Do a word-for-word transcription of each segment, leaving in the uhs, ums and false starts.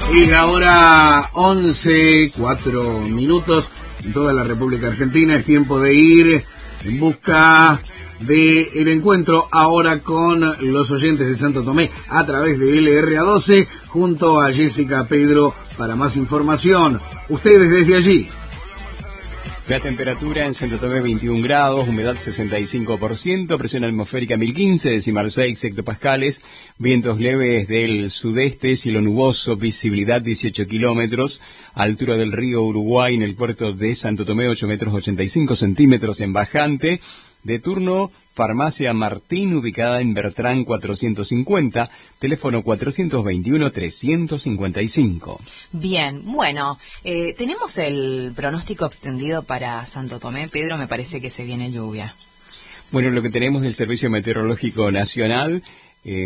Y la hora once, cuatro minutos en toda la República Argentina. Es tiempo de ir en busca del encuentro ahora con los oyentes de Santo Tomé a través de L R A doce, junto a Jessica Pedro para más información. Ustedes desde allí. La temperatura en Santo Tomé veintiún grados, humedad sesenta y cinco por ciento, presión atmosférica mil quince, decimal seis hectopascales, vientos leves del sudeste, cielo nuboso, visibilidad dieciocho kilómetros, altura del río Uruguay en el puerto de Santo Tomé ocho metros ochenta y cinco centímetros en bajante. De turno, Farmacia Martín, ubicada en Bertrán cuatrocientos cincuenta, teléfono cuatrocientos veintiuno, trescientos cincuenta y cinco. Bien, bueno, eh, tenemos el pronóstico extendido para Santo Tomé. Pedro, me parece que se viene lluvia. Bueno, lo que tenemos del Servicio Meteorológico Nacional, eh,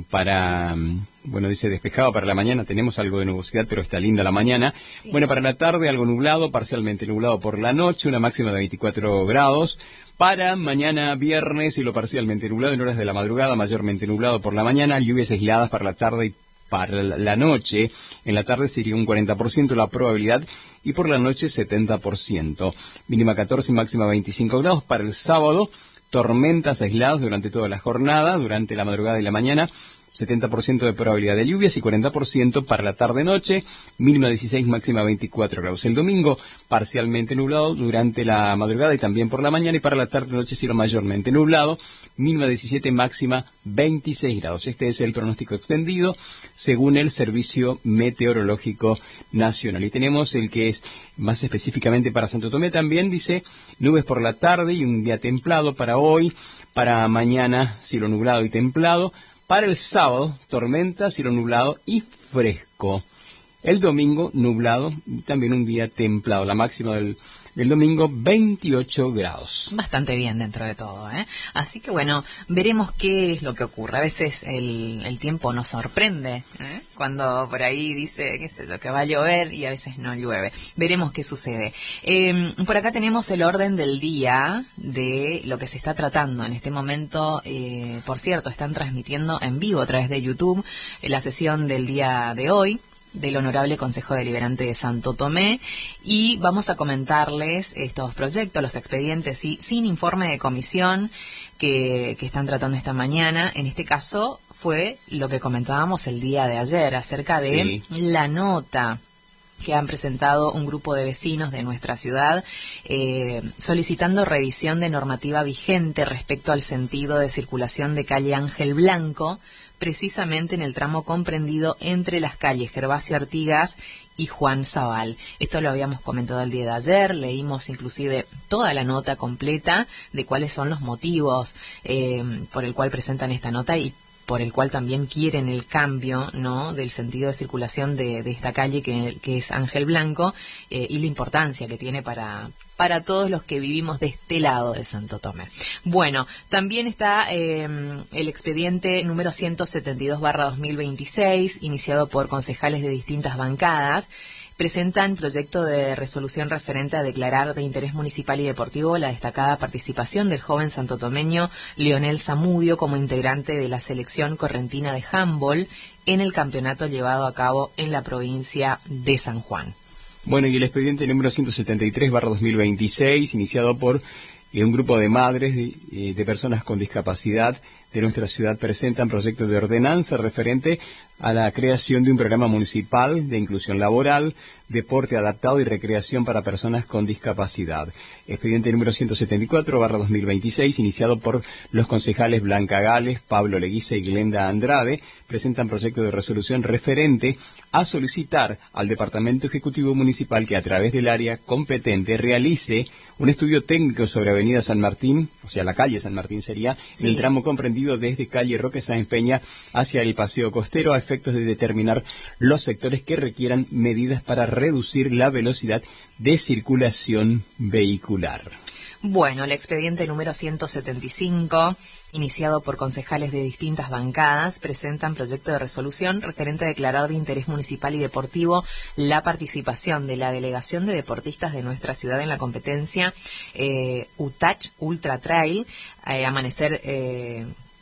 para, bueno, dice despejado para la mañana, tenemos algo de nubosidad, pero está linda la mañana. Sí. Bueno, para la tarde algo nublado, parcialmente nublado por la noche, una máxima de veinticuatro grados. Para mañana viernes, cielo parcialmente nublado en horas de la madrugada, mayormente nublado por la mañana, lluvias aisladas para la tarde y para la noche. En la tarde sería un cuarenta por ciento la probabilidad y por la noche setenta por ciento. Mínima catorce, máxima veinticinco grados. Para el sábado, tormentas aisladas durante toda la jornada, durante la madrugada y la mañana. setenta por ciento de probabilidad de lluvias y cuarenta por ciento para la tarde-noche, mínima dieciséis, máxima veinticuatro grados. El domingo, parcialmente nublado durante la madrugada y también por la mañana, y para la tarde-noche cielo mayormente nublado, mínima diecisiete, máxima veintiséis grados. Este es el pronóstico extendido según el Servicio Meteorológico Nacional. Y tenemos el que es más específicamente para Santo Tomé también, dice, nubes por la tarde y un día templado para hoy, para mañana cielo nublado y templado. Para el sábado, tormenta, cielo nublado y fresco. El domingo, nublado y también un día templado. La máxima del, del domingo, veintiocho grados. Bastante bien dentro de todo, ¿eh? Así que bueno, veremos qué es lo que ocurre. A veces el, el tiempo nos sorprende, ¿eh? Cuando por ahí dice, qué sé yo, que va a llover y a veces no llueve. Veremos qué sucede. Eh, por acá tenemos el orden del día de lo que se está tratando en este momento. Eh, por cierto, están transmitiendo en vivo a través de YouTube eh, la sesión del día de hoy del Honorable Consejo Deliberante de Santo Tomé, y vamos a comentarles estos proyectos, los expedientes y sin informe de comisión que, que están tratando esta mañana. En este caso fue lo que comentábamos el día de ayer acerca de sí. la nota que han presentado un grupo de vecinos de nuestra ciudad eh, solicitando revisión de normativa vigente respecto al sentido de circulación de calle Ángel Blanco, precisamente en el tramo comprendido entre las calles Gervasio Artigas y Juan Zabal. Esto lo habíamos comentado el día de ayer, leímos inclusive toda la nota completa de cuáles son los motivos eh, por el cual presentan esta nota y por el cual también quieren el cambio, ¿no?, del sentido de circulación de, de esta calle que, que es Ángel Blanco, eh, y la importancia que tiene para, para todos los que vivimos de este lado de Santo Tomé. Bueno, también está eh, el expediente número ciento setenta y dos barra dos mil veintiséis, iniciado por concejales de distintas bancadas. Presentan proyecto de resolución referente a declarar de interés municipal y deportivo la destacada participación del joven santotomeño Leonel Zamudio como integrante de la selección correntina de handball en el campeonato llevado a cabo en la provincia de San Juan. Bueno, y el expediente número ciento setenta y tres barra dos mil veintiséis, iniciado por eh, un grupo de madres de, eh, de personas con discapacidad de nuestra ciudad, presentan proyecto de ordenanza referente a la creación de un programa municipal de inclusión laboral, deporte adaptado y recreación para personas con discapacidad. Expediente número ciento setenta y cuatro barra dos mil veintiséis, iniciado por los concejales Blanca Gales, Pablo Leguiza y Glenda Andrade, presentan proyecto de resolución referente a solicitar al Departamento Ejecutivo Municipal que a través del área competente realice un estudio técnico sobre Avenida San Martín, o sea, la calle San Martín sería, sí. el tramo comprendido desde calle Roque Sáenz Peña hacia el Paseo Costero, a efectos de determinar los sectores que requieran medidas para reducir la velocidad de circulación vehicular. Bueno, el expediente número ciento setenta y cinco, iniciado por concejales de distintas bancadas, presentan proyecto de resolución referente a declarar de interés municipal y deportivo la participación de la delegación de deportistas de nuestra ciudad en la competencia eh, U T A C Ultra Trail, eh, Amanecer... Eh,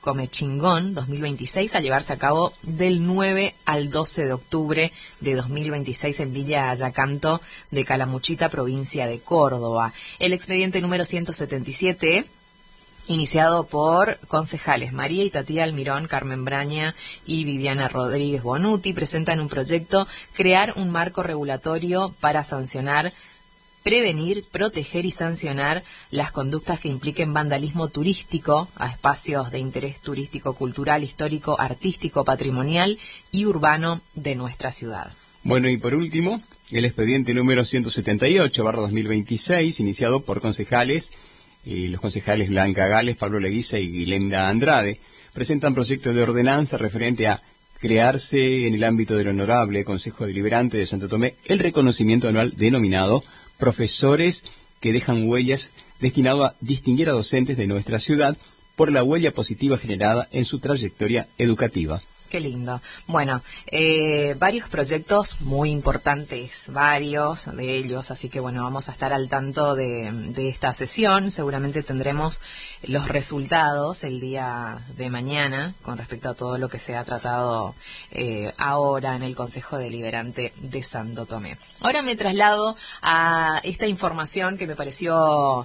Comechingón dos mil veintiséis, a llevarse a cabo del nueve al doce de octubre de dos mil veintiséis en Villa Ayacanto de Calamuchita, provincia de Córdoba. El expediente número ciento setenta y siete, iniciado por concejales María Itatía Almirón, Carmen Braña y Viviana Rodríguez Bonuti, presentan un proyecto: crear un marco regulatorio para sancionar, prevenir, proteger y sancionar las conductas que impliquen vandalismo turístico a espacios de interés turístico, cultural, histórico, artístico, patrimonial y urbano de nuestra ciudad. Bueno, y por último, el expediente número ciento setenta y ocho barra dos mil veintiséis, iniciado por concejales, eh, los concejales Blanca Gales, Pablo Leguiza y Guilenda Andrade, presentan proyecto de ordenanza referente a crearse en el ámbito del Honorable Consejo Deliberante de Santo Tomé el reconocimiento anual denominado Profesores que dejan huellas, destinado a distinguir a docentes de nuestra ciudad por la huella positiva generada en su trayectoria educativa. Qué lindo. Bueno, eh, varios proyectos muy importantes, varios de ellos, así que bueno, vamos a estar al tanto de, de esta sesión. Seguramente tendremos los resultados el día de mañana con respecto a todo lo que se ha tratado eh, ahora en el Consejo Deliberante de Santo Tomé. Ahora me traslado a esta información que me pareció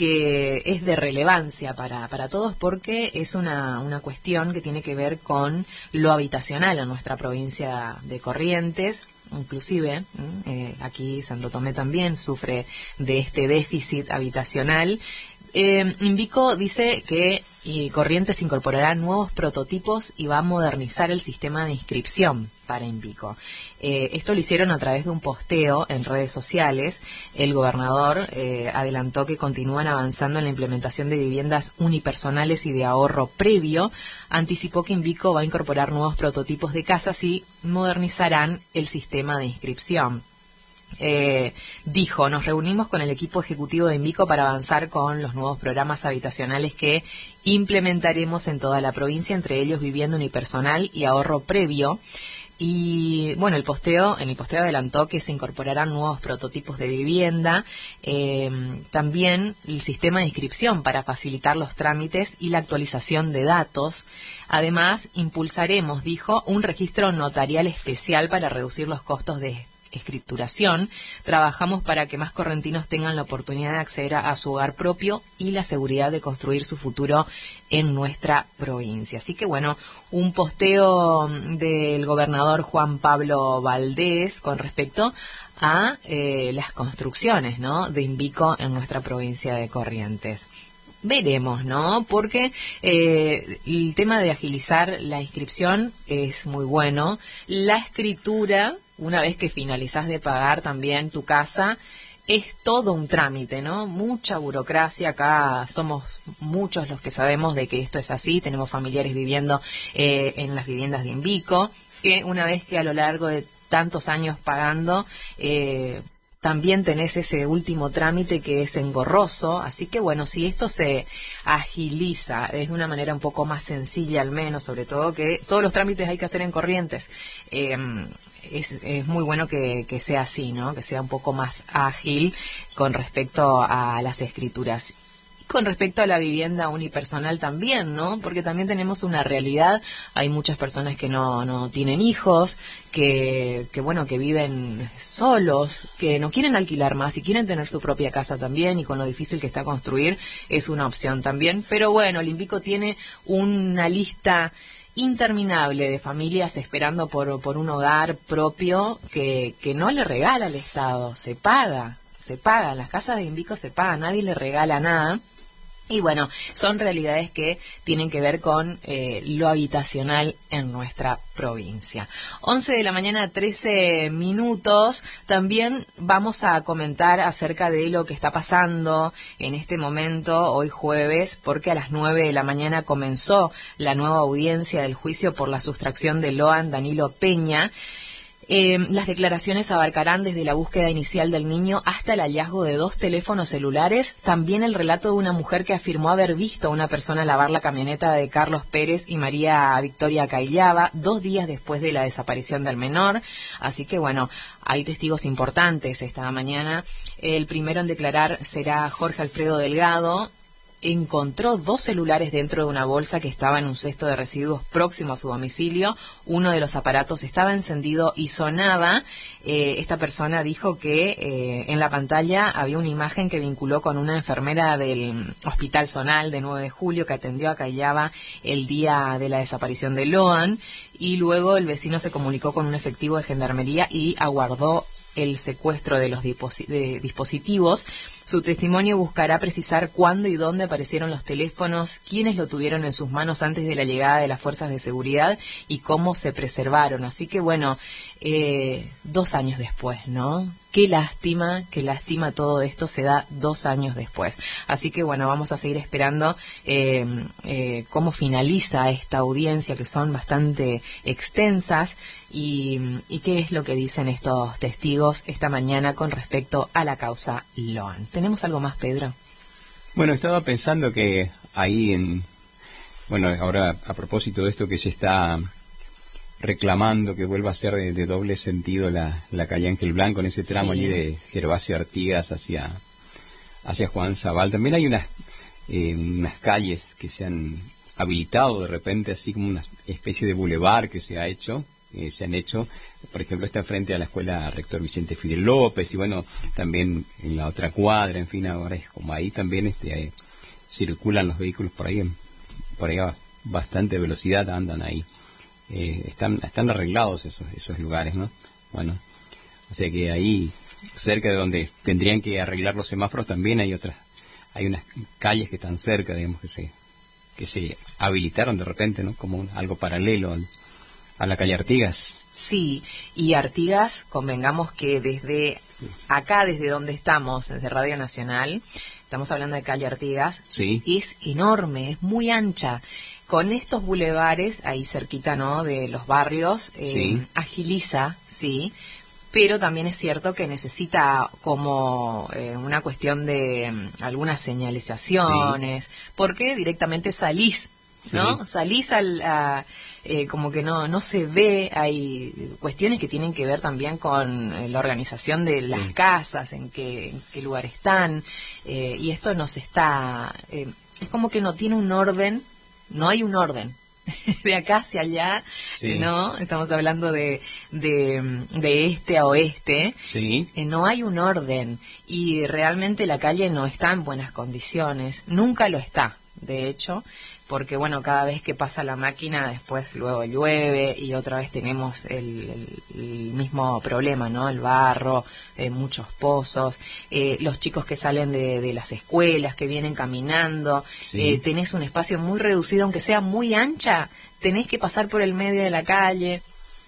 que es de relevancia para, para todos, porque es una, una cuestión que tiene que ver con lo habitacional en nuestra provincia de Corrientes. Inclusive, eh, aquí Santo Tomé también sufre de este déficit habitacional. Eh, Invico dice que y Corrientes incorporará nuevos prototipos y va a modernizar el sistema de inscripción para Invico. Eh, esto lo hicieron a través de un posteo en redes sociales. El gobernador eh, adelantó que continúan avanzando en la implementación de viviendas unipersonales y de ahorro previo. Anticipó que Invico va a incorporar nuevos prototipos de casas y modernizarán el sistema de inscripción. Eh, dijo, nos reunimos con el equipo ejecutivo de Invico para avanzar con los nuevos programas habitacionales que implementaremos en toda la provincia, entre ellos vivienda unipersonal y ahorro previo. Y bueno, el posteo, en el posteo adelantó que se incorporarán nuevos prototipos de vivienda, eh, también el sistema de inscripción para facilitar los trámites y la actualización de datos. Además, impulsaremos, dijo, un registro notarial especial para reducir los costos de escrituración. Trabajamos para que más correntinos tengan la oportunidad de acceder a, a su hogar propio y la seguridad de construir su futuro en nuestra provincia. Así que bueno, un posteo del gobernador Juan Pablo Valdés con respecto a eh, las construcciones, ¿no?, de Invico en nuestra provincia de Corrientes. Veremos, ¿no? Porque eh, el tema de agilizar la inscripción es muy bueno. La escritura, una vez que finalizás de pagar también tu casa, es todo un trámite, ¿no? Mucha burocracia. Acá somos muchos los que sabemos de que esto es así. Tenemos familiares viviendo eh, en las viviendas de Invico, que una vez que a lo largo de tantos años pagando, eh, también tenés ese último trámite que es engorroso. Así que bueno, si esto se agiliza es de una manera un poco más sencilla, al menos, sobre todo que todos los trámites hay que hacer en Corrientes, eh, es, es muy bueno que, que sea así, ¿no?, que sea un poco más ágil con respecto a las escrituras. Con respecto a la vivienda unipersonal también, ¿no? Porque también tenemos una realidad. Hay muchas personas que no, no tienen hijos, que, que bueno, que viven solos, que no quieren alquilar más y quieren tener su propia casa también, y con lo difícil que está construir es una opción también. Pero bueno, el Invico tiene una lista interminable de familias esperando por, por un hogar propio que, que no le regala el Estado, se paga, se paga, las casas de Invico se pagan, nadie le regala nada. Y bueno, son realidades que tienen que ver con eh, lo habitacional en nuestra provincia. once de la mañana, trece minutos. También vamos a comentar acerca de lo que está pasando en este momento, hoy jueves, porque a las nueve de la mañana comenzó la nueva audiencia del juicio por la sustracción de Loan Danilo Peña. Eh, las declaraciones abarcarán desde la búsqueda inicial del niño hasta el hallazgo de dos teléfonos celulares, también el relato de una mujer que afirmó haber visto a una persona lavar la camioneta de Carlos Pérez y María Victoria Caillaba dos días después de la desaparición del menor. Así que bueno, hay testigos importantes esta mañana. El primero en declarar será Jorge Alfredo Delgado. encontró dos celulares dentro de una bolsa que estaba en un cesto de residuos próximo a su domicilio. Uno de los aparatos estaba encendido y sonaba. Eh, esta persona dijo que eh, en la pantalla había una imagen que vinculó con una enfermera del Hospital Zonal de nueve de julio que atendió a Callaba el día de la desaparición de Loan, y luego el vecino se comunicó con un efectivo de gendarmería y aguardó el secuestro de los disposi- de dispositivos. Su testimonio buscará precisar cuándo y dónde aparecieron los teléfonos, quiénes lo tuvieron en sus manos antes de la llegada de las fuerzas de seguridad y cómo se preservaron. Así que bueno, eh, dos años después, ¿no? Qué lástima, qué lástima todo esto se da dos años después. Así que bueno, vamos a seguir esperando eh, eh, cómo finaliza esta audiencia, que son bastante extensas, y, y qué es lo que dicen estos testigos esta mañana con respecto a la causa Loan. ¿Tenemos algo más, Pedro? Bueno, estaba pensando que ahí en... Bueno, ahora a propósito de esto que se está reclamando que vuelva a ser de, de doble sentido la, la calle Ángel Blanco, en ese tramo Sí. allí de Gervasio Artigas hacia, hacia Juan Zabal. También hay unas, eh, unas calles que se han habilitado de repente, así como una especie de bulevar que se ha hecho, eh, se han hecho, por ejemplo, está frente a la escuela Rector Vicente Fidel López, y bueno, también en la otra cuadra, en fin, ahora es como ahí también este eh, circulan los vehículos por ahí, por ahí a bastante velocidad andan ahí. Eh, están están arreglados esos esos lugares, ¿no? Bueno, o sea que ahí, cerca de donde tendrían que arreglar los semáforos, también hay otras, hay unas calles que están cerca, digamos, que se que se habilitaron de repente, ¿no? Como un, algo paralelo al, a la calle Artigas. Sí, y Artigas, convengamos que desde Sí. acá, desde donde estamos, desde Radio Nacional, estamos hablando de calle Artigas, Sí. es enorme, es muy ancha. Con estos bulevares, ahí cerquita, ¿no?, de los barrios, eh, Sí. agiliza, sí, pero también es cierto que necesita como eh, una cuestión de mm, algunas señalizaciones, porque directamente salís, ¿no? Sí. Salís al, a, eh, como que no no se ve, hay cuestiones que tienen que ver también con eh, la organización de las Sí. casas, en qué, en qué lugar están, eh, y esto nos está, eh, es como que no tiene un orden, no hay un orden. De acá hacia allá, Sí. ¿no? Estamos hablando de, de, de este a oeste. Sí. Eh, no hay un orden y realmente la calle no está en buenas condiciones. Nunca lo está, de hecho, porque bueno, cada vez que pasa la máquina, después luego llueve y otra vez tenemos el, el- el mismo problema, ¿no? El barro, eh, muchos pozos, eh, los chicos que salen de, de las escuelas, que vienen caminando, Sí. eh, tenés un espacio muy reducido, aunque sea muy ancha, tenés que pasar por el medio de la calle.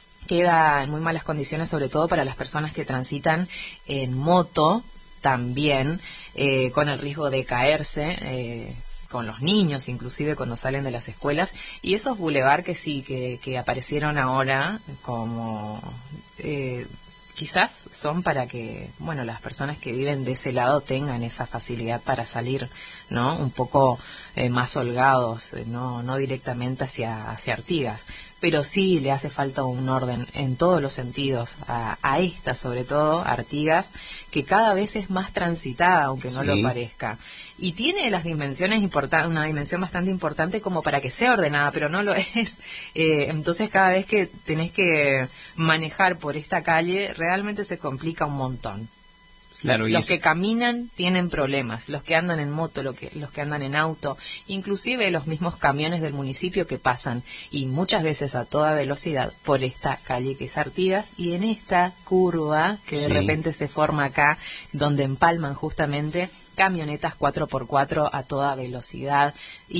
Queda en muy malas condiciones, sobre todo para las personas que transitan en moto también, eh, con el riesgo de caerse, eh, con los niños inclusive cuando salen de las escuelas, y esos bulevar que sí, que, que aparecieron ahora como... Eh, quizás son para que, bueno, las personas que viven de ese lado tengan esa facilidad para salir, ¿no? Un poco eh, más holgados, eh, no no directamente hacia hacia Artigas, pero sí le hace falta un orden en todos los sentidos a, a esta, sobre todo Artigas, que cada vez es más transitada, aunque no Sí. lo parezca. Y tiene las dimensiones importantes, una dimensión bastante importante como para que sea ordenada, pero no lo es. Eh, entonces cada vez que tenés que manejar por esta calle, realmente se complica un montón. Claro, y Los es- que caminan tienen problemas, los que andan en moto, lo que, los que andan en auto, inclusive los mismos camiones del municipio que pasan, y muchas veces a toda velocidad, por esta calle que es Artigas, y en esta curva que de Sí. repente se forma acá, donde empalman justamente camionetas cuatro por cuatro a toda velocidad,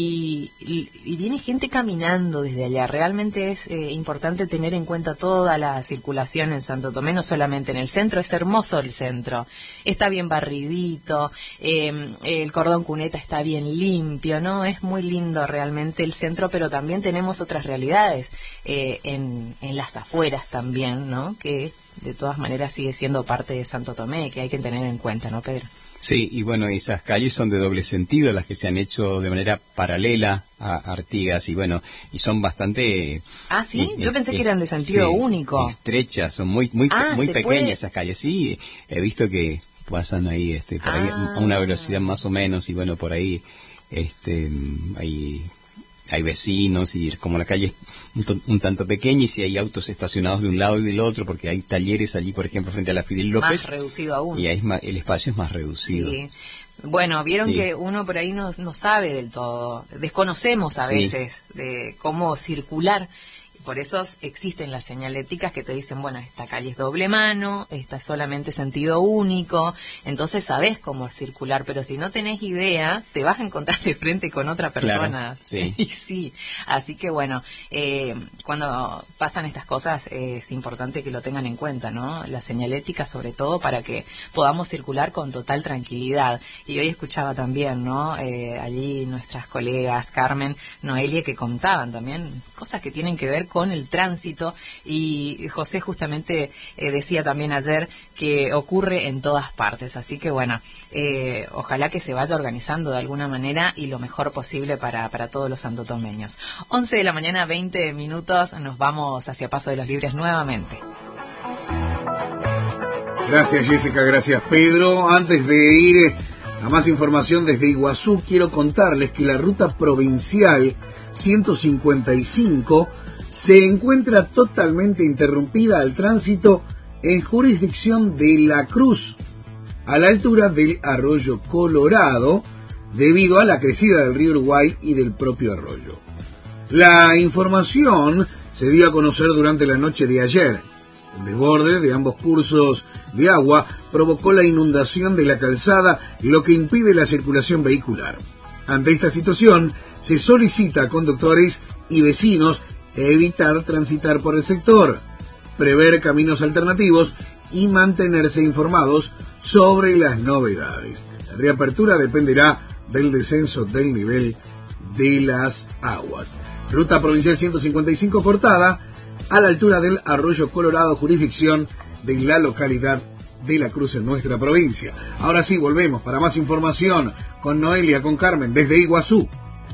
y, y, y viene gente caminando desde allá. Realmente es eh, importante tener en cuenta toda la circulación en Santo Tomé, no solamente en el centro. Es hermoso el centro, está bien barridito, eh, el cordón cuneta está bien limpio, ¿no? Es muy lindo realmente el centro, pero también tenemos otras realidades eh, en, en las afueras también, ¿no? Que de todas maneras sigue siendo parte de Santo Tomé, que hay que tener en cuenta, ¿no, Pedro? Sí, y bueno, esas calles son de doble sentido, las que se han hecho de manera paralela a Artigas, y bueno, y son bastante... Ah, ¿sí? eh, Yo eh, pensé eh, que eran de sentido sí, único. estrechas, son muy muy Ah, muy ¿se pequeñas puede? esas calles, sí, he visto que pasan ahí este, por ahí Ah. a una velocidad más o menos, y bueno, por ahí este, hay, hay vecinos y como la calle es un, to- un tanto pequeña y si hay autos estacionados de un lado y del otro, porque hay talleres allí, por ejemplo, frente a la Fidel López. Más reducido aún. Y ahí es más, el espacio es más reducido. Sí. Bueno, vieron Sí. que uno por ahí no, no sabe del todo, desconocemos a Sí. veces de cómo circular. Por eso existen las señaléticas que te dicen, bueno, esta calle es doble mano, esta es solamente sentido único, entonces sabés cómo circular, pero si no tenés idea, te vas a encontrar de frente con otra persona. Claro, sí. Y sí, así que bueno, eh, cuando pasan estas cosas eh, es importante que lo tengan en cuenta, ¿no? La señalética sobre todo para que podamos circular con total tranquilidad. Y hoy escuchaba también, ¿no? Eh, allí nuestras colegas Carmen, Noelia, que contaban también cosas que tienen que ver con el tránsito y José justamente eh, decía también ayer que ocurre en todas partes, así que bueno, eh, ojalá que se vaya organizando de alguna manera y lo mejor posible para, para todos los santotomeños. once de la mañana, veinte minutos, nos vamos hacia Paso de los Libres nuevamente. Gracias Jessica, gracias Pedro. Antes de ir a más información desde Iguazú, quiero contarles que la ruta provincial ciento cincuenta y cinco se encuentra totalmente interrumpida al tránsito en jurisdicción de La Cruz, a la altura del arroyo Colorado, debido a la crecida del río Uruguay y del propio arroyo. La información se dio a conocer durante la noche de ayer. El desborde de ambos cursos de agua provocó la inundación de la calzada, lo que impide la circulación vehicular. Ante esta situación, se solicita a conductores y vecinos evitar transitar por el sector, prever caminos alternativos y mantenerse informados sobre las novedades. La reapertura dependerá del descenso del nivel de las aguas. Ruta provincial ciento cincuenta y cinco cortada a la altura del arroyo Colorado, jurisdicción de la localidad de La Cruz en nuestra provincia. Ahora sí, volvemos para más información con Noelia, con Carmen, desde Iguazú.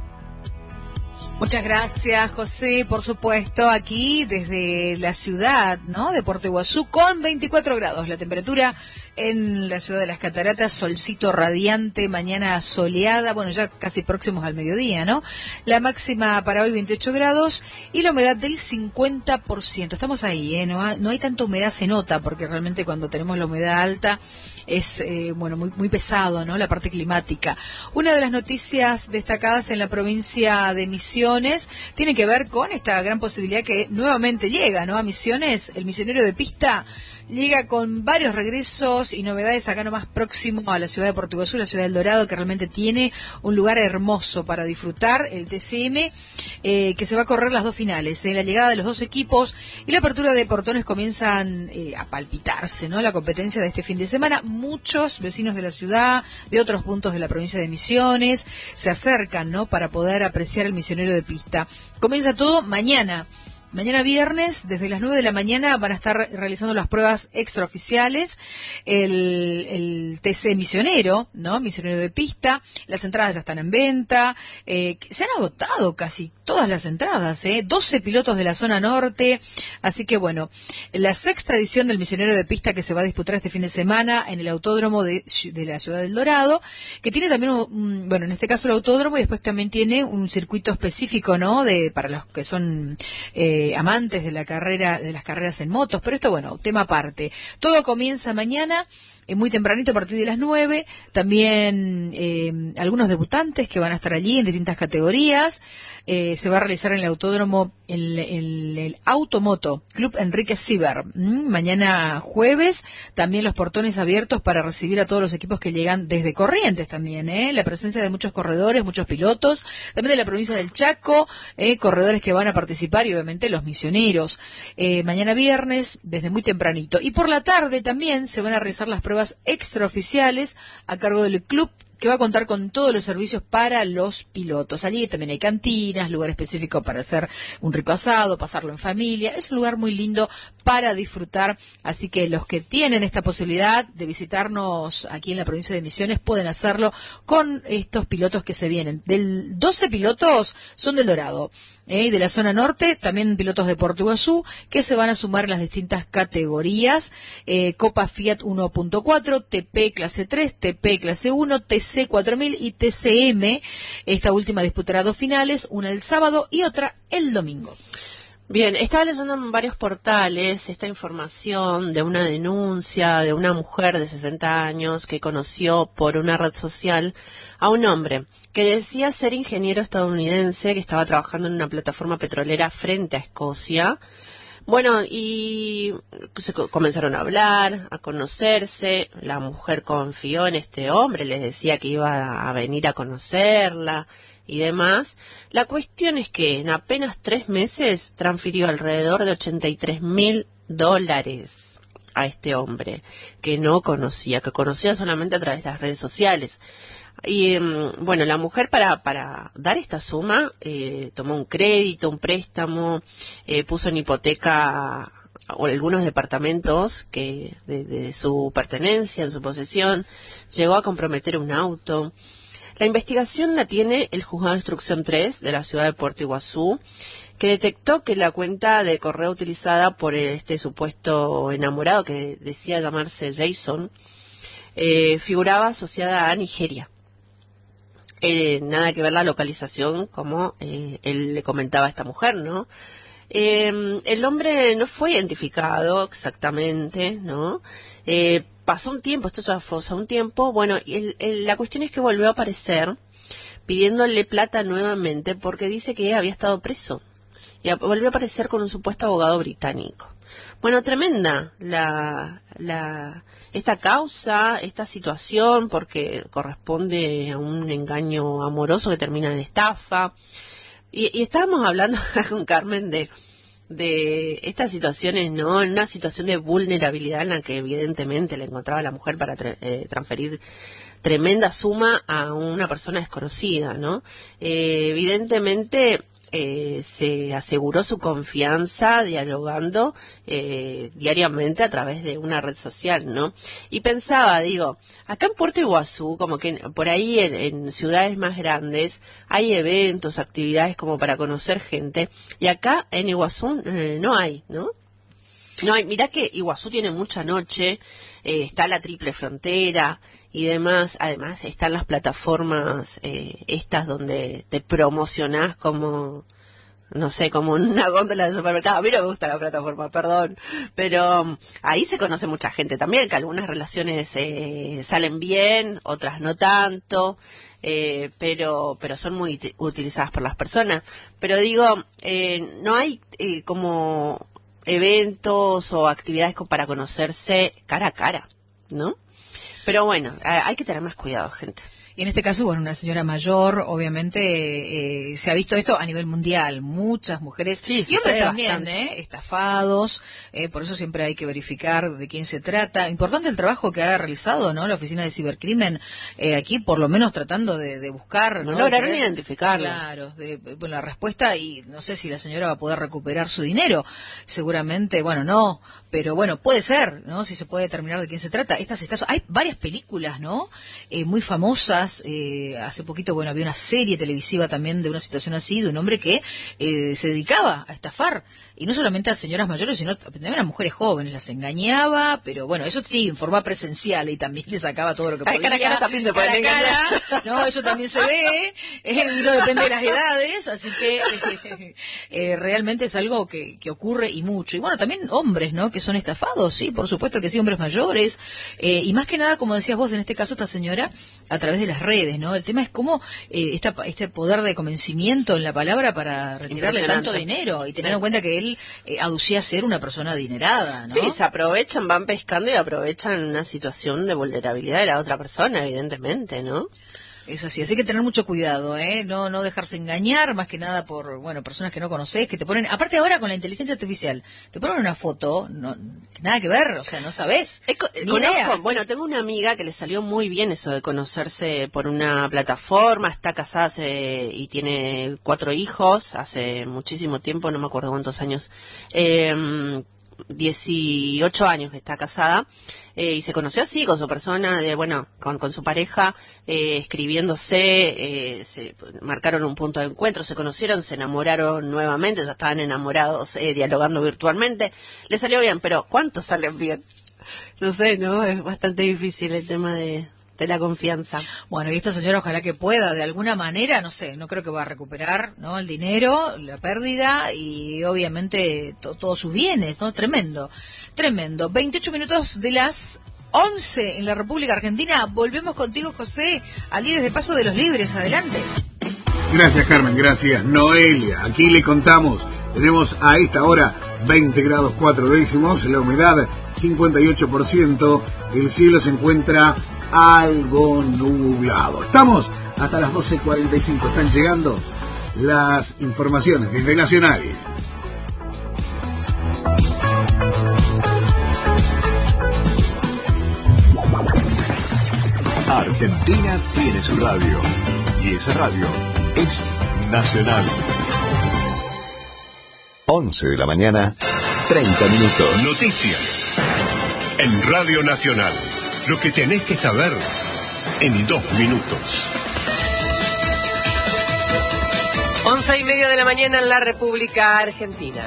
Muchas gracias, José. Por supuesto, aquí desde la ciudad, ¿no?, de Puerto Iguazú, con veinticuatro grados. La temperatura en la ciudad de las Cataratas, solcito radiante, mañana soleada, bueno, ya casi próximos al mediodía, ¿no? La máxima para hoy veintiocho grados y la humedad del cincuenta por ciento. Estamos ahí, ¿eh? No, ha, no hay tanta humedad, se nota, porque realmente cuando tenemos la humedad alta es, eh, bueno, muy, muy pesado, ¿no?, la parte climática. Una de las noticias destacadas en la provincia de Misiones tiene que ver con esta gran posibilidad que nuevamente llega, ¿no?, a Misiones. El misionero de pista llega con varios regresos y novedades acá nomás próximo a la ciudad de Puerto Iguazú, la ciudad del Dorado, que realmente tiene un lugar hermoso para disfrutar, el T C M, eh, que se va a correr las dos finales, eh, la llegada de los dos equipos y la apertura de portones comienzan eh, a palpitarse, ¿no?, la competencia de este fin de semana. Muchos vecinos de la ciudad, de otros puntos de la provincia de Misiones, se acercan, ¿no?, para poder apreciar el misionero de pista. Comienza todo mañana. Mañana viernes, desde las nueve de la mañana, van a estar realizando las pruebas extraoficiales, el, el T C misionero, ¿no?, misionero de pista. Las entradas ya están en venta, eh, se han agotado casi todas las entradas, ¿eh? doce pilotos de la zona norte, así que bueno, la sexta edición del misionero de pista que se va a disputar este fin de semana en el autódromo de, de la ciudad del Dorado, que tiene también, un, bueno, en este caso el autódromo, y después también tiene un circuito específico, ¿no?, de para los que son eh, amantes de la carrera, de las carreras en motos, pero esto, bueno, tema aparte. Todo comienza mañana, eh, muy tempranito, a partir de las nueve. También eh, algunos debutantes que van a estar allí en distintas categorías. Eh, se va a realizar en el autódromo el, el, el Automoto Club Enrique Ciber. Mm, mañana jueves, también los portones abiertos para recibir a todos los equipos que llegan desde Corrientes también, ¿eh? La presencia de muchos corredores, muchos pilotos, también de la provincia del Chaco, eh, corredores que van a participar y obviamente los misioneros. Eh, mañana viernes, desde muy tempranito. Y por la tarde también se van a realizar las pruebas extraoficiales a cargo del club, que va a contar con todos los servicios para los pilotos. Allí también hay cantinas, lugar específico para hacer un rico asado, pasarlo en familia. Es un lugar muy lindo para disfrutar, así que los que tienen esta posibilidad de visitarnos aquí en la provincia de Misiones pueden hacerlo con estos pilotos que se vienen. Del doce pilotos son del Dorado, ¿eh? Y de la zona norte también pilotos de Puerto Iguazú que se van a sumar en las distintas categorías. Eh, Copa Fiat uno punto cuatro, T P clase tres, T P clase uno, T C cuatro mil y T C M. Esta última disputará dos finales, una el sábado y otra el domingo. Bien, estaba leyendo en varios portales esta información de una denuncia de una mujer de sesenta años que conoció por una red social a un hombre que decía ser ingeniero estadounidense que estaba trabajando en una plataforma petrolera frente a Escocia. Bueno, y se comenzaron a hablar, a conocerse, la mujer confió en este hombre, les decía que iba a venir a conocerla y demás. La cuestión es que en apenas tres meses transfirió alrededor de ochenta y tres mil dólares a este hombre que no conocía, que conocía solamente a través de las redes sociales. Y bueno, la mujer para para dar esta suma eh, tomó un crédito, un préstamo, eh, puso en hipoteca algunos departamentos que de, de su pertenencia, en su posesión, llegó a comprometer un auto. La investigación la tiene el Juzgado de Instrucción tres de la ciudad de Puerto Iguazú, que detectó que la cuenta de correo utilizada por este supuesto enamorado, que decía llamarse Jason, eh, figuraba asociada a Nigeria. Eh, nada que ver la localización, como eh, él le comentaba a esta mujer, ¿no? Eh, el hombre no fue identificado exactamente, ¿no? Eh, pasó un tiempo, esto ya fue hace un tiempo, bueno, y el, el, la cuestión es que volvió a aparecer pidiéndole plata nuevamente porque dice que había estado preso. Y a, volvió a aparecer con un supuesto abogado británico. Bueno, tremenda la, la, esta causa, esta situación, porque corresponde a un engaño amoroso que termina en estafa. Y, y estábamos hablando con Carmen de, de estas situaciones, ¿no? En una situación de vulnerabilidad en la que evidentemente le encontraba la mujer para tra eh, transferir tremenda suma a una persona desconocida, ¿no? Eh, evidentemente eh, se aseguró su confianza dialogando eh, diariamente a través de una red social, ¿no? Y pensaba, digo, acá en Puerto Iguazú, como que por ahí en, en ciudades más grandes hay eventos, actividades como para conocer gente, y acá en Iguazú eh, no hay, ¿no? No hay, mirá que Iguazú tiene mucha noche, eh, está la triple frontera y demás, además están las plataformas eh, estas donde te promocionás como, no sé, como una góndola de supermercado. A mí no me gusta la plataforma, perdón, pero um, ahí se conoce mucha gente también, que algunas relaciones eh, salen bien, otras no tanto, eh, pero pero son muy utilizadas por las personas. Pero digo, eh, no hay eh, como eventos o actividades para conocerse cara a cara, ¿no? Pero bueno, hay que tener más cuidado, gente. Y en este caso, bueno, una señora mayor, obviamente, eh, se ha visto esto a nivel mundial. Muchas mujeres, sí, y hombres también, eh, estafados. Eh, por eso siempre hay que verificar de quién se trata. Importante el trabajo que ha realizado, ¿no? La Oficina de Cibercrimen, eh, aquí, por lo menos tratando de, de buscar. No, ¿no? lograron de identificarlo. Claro, de, bueno, la respuesta, y no sé si la señora va a poder recuperar su dinero. Seguramente, bueno, no. Pero bueno, puede ser, ¿no? Si se puede determinar de quién se trata. Estas estafas, hay varias películas, ¿no? Eh, muy famosas. Eh, hace poquito, bueno, había una serie televisiva también de una situación así, de un hombre que eh, se dedicaba a estafar. Y no solamente a señoras mayores, sino también a mujeres jóvenes. Las engañaba, pero bueno, eso sí, en forma presencial, y también le sacaba todo lo que podía. Cara a cara también te pueden engañar. Cara, no, eso también se ve. Eh, no depende de las edades, así que eh, eh, realmente es algo que, que ocurre y mucho. Y bueno, también hombres, ¿no? Que son estafados, sí, por supuesto que sí, hombres mayores, eh, y más que nada, como decías vos, en este caso esta señora, a través de las redes, ¿no? El tema es cómo eh, esta, este poder de convencimiento en la palabra para retirarle tanto dinero, y tener sí. en cuenta que él eh, aducía ser una persona adinerada, ¿no? Sí, se aprovechan, van pescando y aprovechan una situación de vulnerabilidad de la otra persona, evidentemente, ¿no? Es así, así que tener mucho cuidado, ¿eh? No, no dejarse engañar, más que nada por, bueno, personas que no conocés, que te ponen, aparte ahora con la inteligencia artificial, te ponen una foto, no, nada que ver, o sea, no sabés. Es, ni conozco, idea. Bueno, tengo una amiga que le salió muy bien eso de conocerse por una plataforma, está casada hace, y tiene cuatro hijos, hace muchísimo tiempo, no me acuerdo cuántos años, eh, dieciocho años que está casada, eh, y se conoció así con su persona, de, bueno, con, con su pareja, eh, escribiéndose, eh, se marcaron un punto de encuentro, se conocieron, se enamoraron nuevamente, ya estaban enamorados, eh, dialogando virtualmente, le salió bien, pero ¿cuántos salen bien? No sé, ¿no? Es bastante difícil el tema de, de la confianza. Bueno, y esta señora ojalá que pueda, de alguna manera, no sé, no creo que va a recuperar, ¿no? El dinero, la pérdida y obviamente to- todos sus bienes, ¿no? Tremendo, tremendo. veintiocho minutos de las once en la República Argentina. Volvemos contigo, José, al líder de Paso de los Libres. Adelante. Gracias, Carmen, gracias. Noelia, aquí le contamos, tenemos a esta hora veinte grados cuatro décimos, la humedad cincuenta y ocho por ciento, el cielo se encuentra algo nublado. Estamos hasta las doce cuarenta y cinco, están llegando las informaciones desde Nacional. Argentina tiene su radio, y esa radio es Nacional. once de la mañana, treinta minutos. Noticias en Radio Nacional. Lo que tenés que saber en dos minutos. Once y media de la mañana en la República Argentina.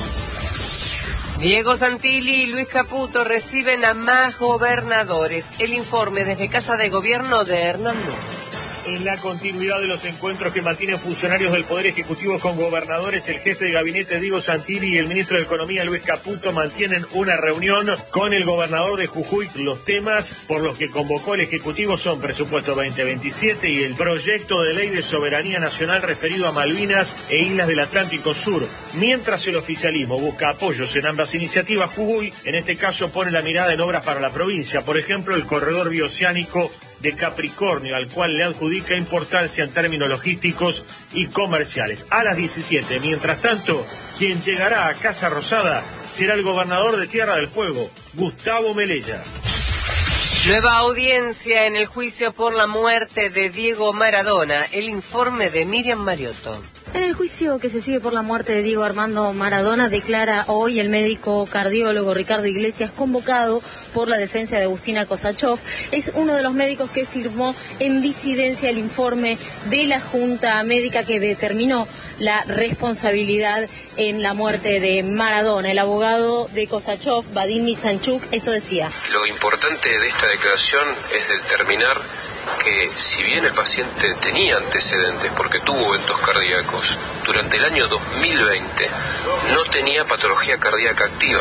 Diego Santilli y Luis Caputo reciben a más gobernadores. El informe desde Casa de Gobierno de Hernando. En la continuidad de los encuentros que mantienen funcionarios del Poder Ejecutivo con gobernadores, el jefe de gabinete Diego Santilli y el ministro de Economía Luis Caputo mantienen una reunión con el gobernador de Jujuy. Los temas por los que convocó el Ejecutivo son presupuesto veinte veintisiete y el proyecto de ley de soberanía nacional referido a Malvinas e Islas del Atlántico Sur. Mientras el oficialismo busca apoyos en ambas iniciativas, Jujuy, en este caso, pone la mirada en obras para la provincia. Por ejemplo, el corredor bioceánico de Capricornio, al cual le adjudica importancia en términos logísticos y comerciales. A las diecisiete, mientras tanto, quien llegará a Casa Rosada será el gobernador de Tierra del Fuego, Gustavo Melella. Nueva audiencia en el juicio por la muerte de Diego Maradona. El informe de Miriam Mariotto. En el juicio que se sigue por la muerte de Diego Armando Maradona, declara hoy el médico cardiólogo Ricardo Iglesias, convocado por la defensa de Agustina Kosachov. Es uno de los médicos que firmó en disidencia el informe de la Junta Médica que determinó la responsabilidad en la muerte de Maradona. El abogado de Kosachov, Vadim Misanchuk, esto decía: Lo importante de esta declaración es determinar que si bien el paciente tenía antecedentes porque tuvo eventos cardíacos, durante el año dos mil veinte no tenía patología cardíaca activa.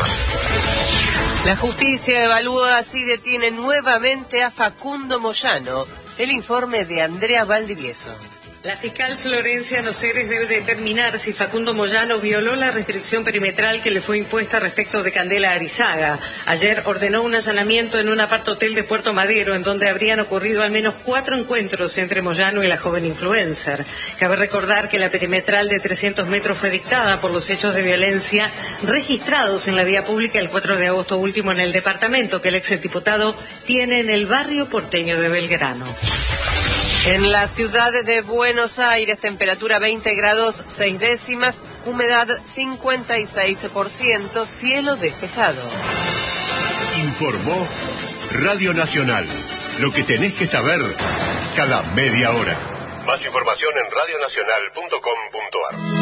La justicia evalúa si detiene nuevamente a Facundo Moyano. El informe de Andrea Valdivieso. La fiscal Florencia Noceres debe determinar si Facundo Moyano violó la restricción perimetral que le fue impuesta respecto de Candela Arizaga. Ayer ordenó un allanamiento en un apart-hotel de Puerto Madero, en donde habrían ocurrido al menos cuatro encuentros entre Moyano y la joven influencer. Cabe recordar que la perimetral de trescientos metros fue dictada por los hechos de violencia registrados en la vía pública el cuatro de agosto último en el departamento que el exdiputado tiene en el barrio porteño de Belgrano. En la ciudad de Buenos Aires, temperatura veinte grados seis décimas, humedad cincuenta y seis por ciento, cielo despejado. Informó Radio Nacional. Lo que tenés que saber cada media hora. Más información en radionacional punto com punto ar.